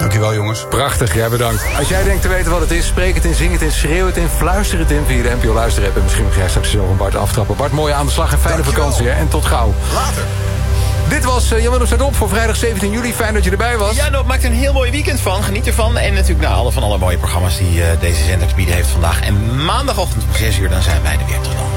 Dankjewel, jongens. Prachtig, jij bedankt. Als jij denkt te weten wat het is, spreek het in, zing het in, schreeuw het in, fluister het in via de NPO Luisterapp. En misschien mag jij straks zelf een Bart aftrappen. Bart, mooie aan de slag en fijne vakantie, hè? En tot gauw. Later. Dit was Jan Willem staat op voor vrijdag 17 juli. Fijn dat je erbij was. Ja, nou, maak er een heel mooi weekend van. Geniet ervan. En natuurlijk van alle mooie programma's die deze zender te bieden heeft vandaag. En maandagochtend om 6 uur, dan zijn wij er weer. Tot dan.